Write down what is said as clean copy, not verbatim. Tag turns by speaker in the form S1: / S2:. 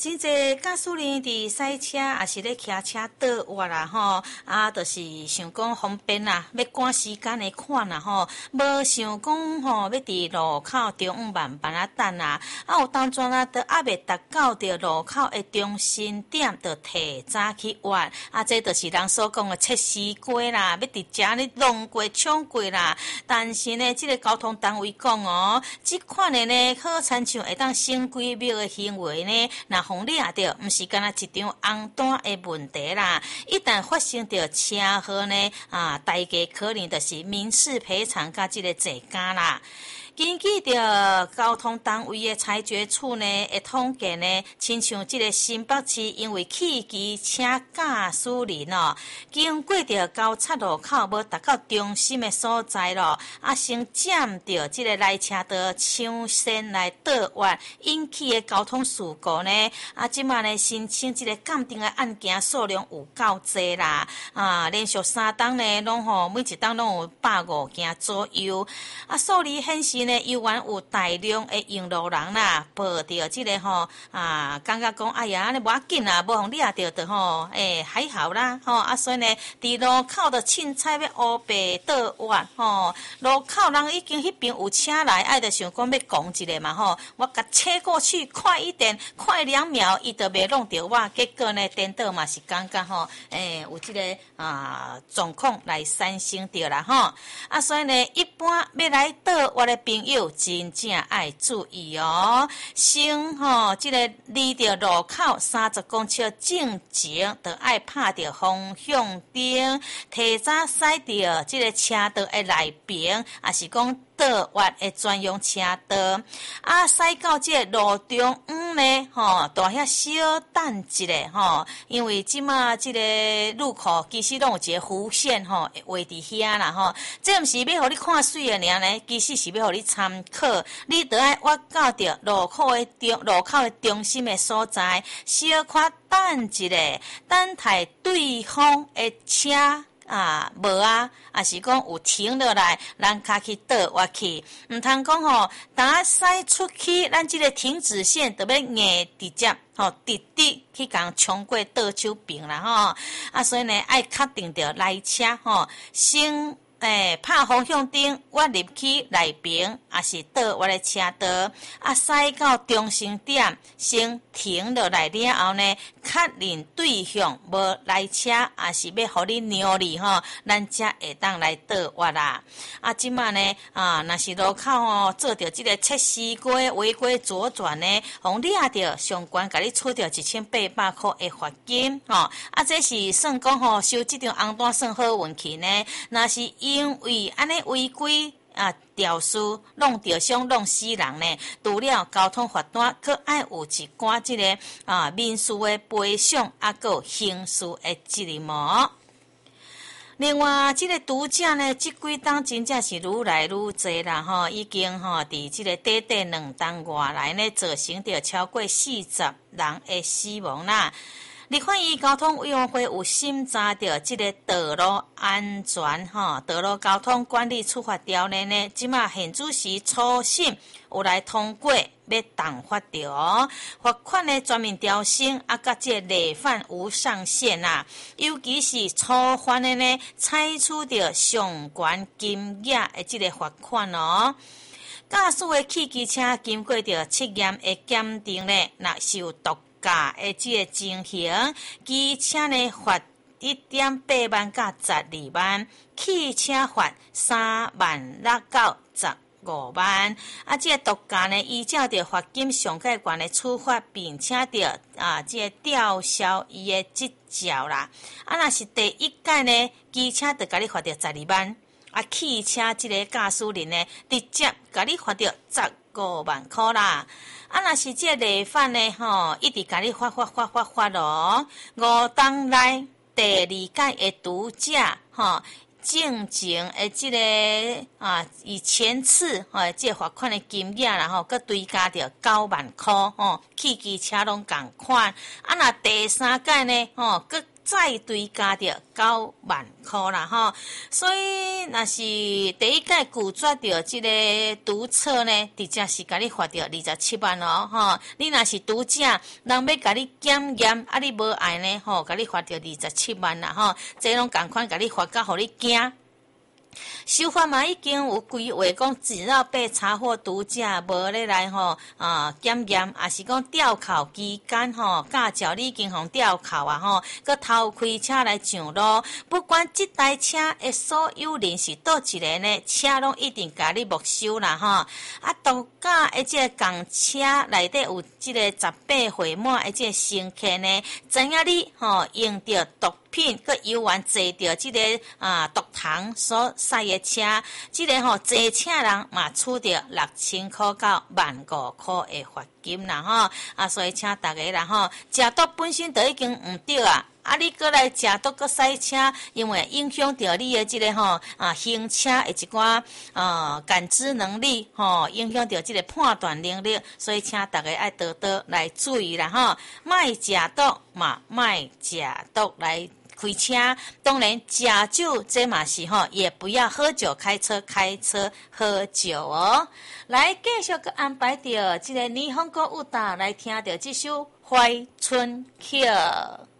S1: 真侪驾驶人伫赛车也是咧骑车倒滑啦吼，就是想讲方便啦，要赶时间的款啦吼，无想讲吼要伫路口中午慢慢啊等啦，有当阵啊，都还未达到着路口的中心点，就提早去换，这就是人所讲的切西瓜啦，要伫遮咧弄过抢过啦。但是呢，这个交通单位讲哦，这款的呢，好亲像会当升几秒的行为呢，若互掠着，毋是干那一张红单的问题啦。一旦发生着车祸呢，代价可能就是民事赔偿甲这个坐监啦。根据着交通单位的裁决处呢的统计呢，亲像这个新北市因为汽机车驾驶人经过着交叉路口无达到中心的所在咯，先占着这个来车道抢线来倒弯引起的交通事故呢，即马呢申请这个鉴定的案件数量有够多啦，连续3档呢拢每一档拢有150件左右，数字显示呢，由于有大量的用路人啦，报着这个感觉讲，哎呀，安尼无要紧啦，无互掠着的还好啦，所以呢，伫路口就凊彩要乌白倒弯，路口人已经迄边有车来，爱就想讲要讲一个嘛，我甲切过去，快一点，快2秒，伊就袂弄着我，结果呢，颠倒嘛是感觉有这个状况来产生着啦，所以呢，一般要来倒弯的朋友。真正爱注意哦，先这个离着路口30公尺正前，就爱拍着方向灯，提早驶着这个车道的内边，也是讲倒弯的专用车道，驶到这个路中央呢，大遐小等一下，因为即马这个路口其实拢有一个弧线，画伫遐啦，这毋是要互你看水的尔呢，其实是要互你参考，你得爱挖到着路口的中心的所在，小可等一下，等待对方的车。无也是讲有停落来，咱卡去倒滑去，毋通讲当驶出去，咱这个停止线就要硬直接直直去共冲过倒手边啦所以呢，爱确定着来车先。拍方向灯，我入去内边，也是倒我的车道，驶到中心点，先停落来了后呢，确认对象无来车，也是要互你让你咱才会当来倒我啦。即马呢，若是路口做着这个切西瓜违规左转呢，互掠着上悬，甲你处着1800块的罚金这是算讲收这张红单算好运气呢，若是因为安尼违规肇事弄着伤弄死人呢，除了交通罚单，佫爱有一寡这个民事的赔偿，佫有刑事的责任另外，这个毒驾呢，这几档真正是愈来愈多啦已经伫这个短2档外来呢，造成着超过40人的死亡啦。立法院交通委员会有审查着这个道路安全道路交通管理处罚条例呢，即马现主席初审有来通过，要重罚着罚款的全面调升，甲这个累犯无上限尤其是初犯的呢，采取着上悬金额的这个罚款驾驶的汽机车经过着测验的鉴定呢，若是有毒驾的这个情形，机车呢罚1.8万到12万，汽车罚3万6到15万。这个毒驾呢，依照着罚金上界悬的处罚，并且着这个吊销伊的执照啦。若是第1届呢，机车就甲你罚着12万，汽车这个驾驶人呢，直接甲你罚着15万块啦。若是这个累犯呢，一直甲你罚咯。5档内第2届的毒驾，正前的这个以前次这个罚款的金额啦，佮追加着9万块汽机车拢共款。若第3届呢，佮再追加着9万块啦吼。所以若是第一届拒绝着这个读册呢，直接是甲你罚着27万哦吼。你若是读者，人要甲你检验，你无爱呢吼，甲你罚着27万啦吼。这拢共款甲你罚到，互你惊。修法嘛已经有规划讲，只要被查获读者无咧来检验，也是讲吊扣期间驾照你已经互吊扣啊佮偷开车来上路，不管这台车的所有人是倒一个呢，车拢一定甲你没收啦毒驾的这个公车内底有这个18岁满的这个乘客呢，知影你用着毒品，佮游玩坐着这个毒糖所驶的车，这个坐车人嘛处着6000块到15000块的罚金啦所以请大家啦食毒本身就已经唔对啊。你过来食毒搁驶车，因为影响到你的这个行车的一寡感知能力影响到这个判断能力，所以请大家爱多多来注意啦莫食毒嘛，莫食毒来开车。当然食酒这嘛是也不要喝酒开车，开车喝酒哦。来继续搁安排着这个霓虹歌舞蹈来听着这首《怀春曲》。